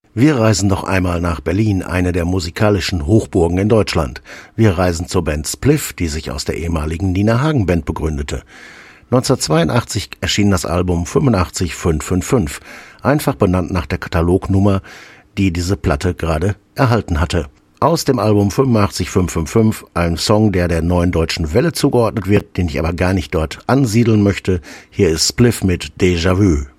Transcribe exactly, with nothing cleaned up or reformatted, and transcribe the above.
Wir reisen noch einmal nach Berlin, eine der musikalischen Hochburgen in Deutschland. Wir reisen zur Band Spliff, die sich aus der ehemaligen Nina Hagen Band begründete. neunzehnhundertzweiundachtzig erschien das Album fünfundachtzig fünf fünf fünf, einfach benannt nach der Katalognummer, die diese Platte gerade erhalten hatte. Aus dem Album fünfundachtzig fünf fünf fünf, ein Song, der der Neuen Deutschen Welle zugeordnet wird, den ich aber gar nicht dort ansiedeln möchte. Hier ist Spliff mit Déjà Vu.